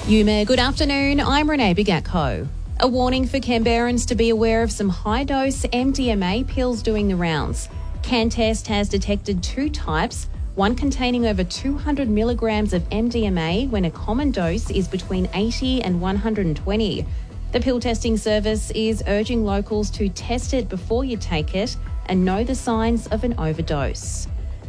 Yuma, good afternoon. I'm Renee Bigatko. A warning for Canberrans to be aware of some high-dose MDMA pills doing the rounds. CanTest has detected two types, one containing over 200 milligrams of MDMA when a common dose is between 80 and 120. The pill testing service is urging locals to test it before you take it and know the signs of an overdose.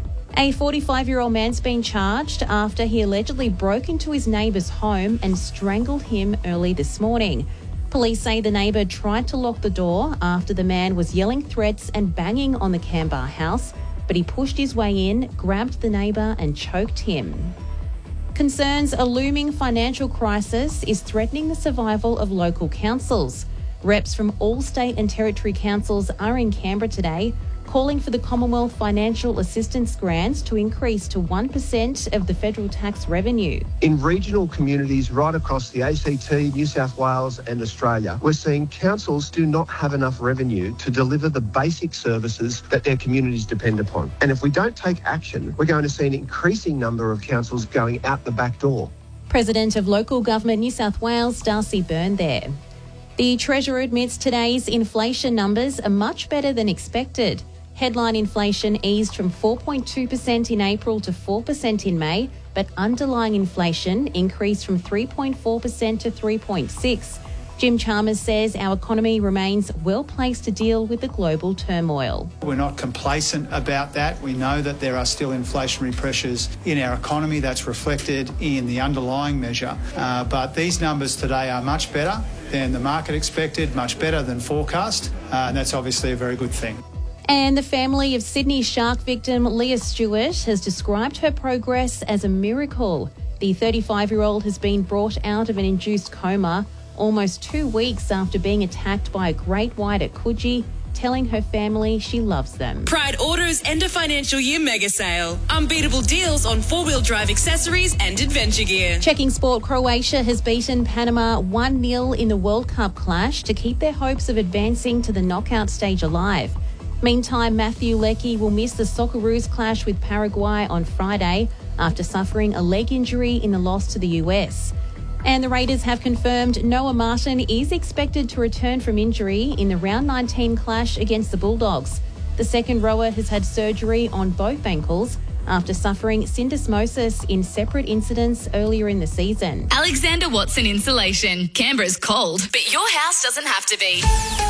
A 45-year-old man's been charged after he allegedly broke into his neighbour's home and strangled him early this morning. Police say the neighbour tried to lock the door after the man was yelling threats and banging on the Canberra house, but he pushed his way in, grabbed the neighbour and choked him. Concerns a looming financial crisis is threatening the survival of local councils. Reps from all state and territory councils are in Canberra today, calling for the Commonwealth Financial Assistance Grants to increase to 1% of the federal tax revenue. In regional communities right across the ACT, New South Wales and Australia, we're seeing councils do not have enough revenue to deliver the basic services that their communities depend upon. And if we don't take action, we're going to see an increasing number of councils going out the back door. President of Local Government New South Wales, Darcy Byrne there. The Treasurer admits today's inflation numbers are much better than expected. Headline inflation eased from 4.2% in April to 4% in May, but underlying inflation increased from 3.4% to 3.6%. Jim Chalmers says our economy remains well placed to deal with the global turmoil. We're not complacent about that. We know that there are still inflationary pressures in our economy. That's reflected in the underlying measure. But these numbers today are much better than the market expected, much better than forecast, and that's obviously a very good thing. And the family of Sydney shark victim Leah Stewart has described her progress as a miracle. The 35-year-old has been brought out of an induced coma almost 2 weeks after being attacked by a great white at Coogee, telling her family she loves them. Pride Auto's end of financial year mega sale. Unbeatable deals on four-wheel drive accessories and adventure gear. Checking sport, Croatia has beaten Panama 1-0 in the World Cup clash to keep their hopes of advancing to the knockout stage alive. Meantime, Matthew Leckie will miss the Socceroos clash with Paraguay on Friday after suffering a leg injury in the loss to the US. And the Raiders have confirmed Noah Martin is expected to return from injury in the round 19 clash against the Bulldogs. The second rower has had surgery on both ankles after suffering syndesmosis in separate incidents earlier in the season. Alexander Watson Insulation. Canberra's cold, but your house doesn't have to be.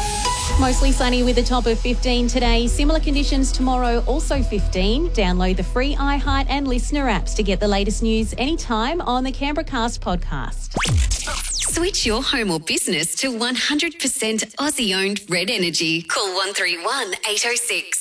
Mostly sunny with a top of 15 today. Similar conditions tomorrow, also 15. Download the free iHeart and Listener apps to get the latest news anytime on the Canberra Cast podcast. Switch your home or business to 100% Aussie-owned Red Energy. Call 131 806.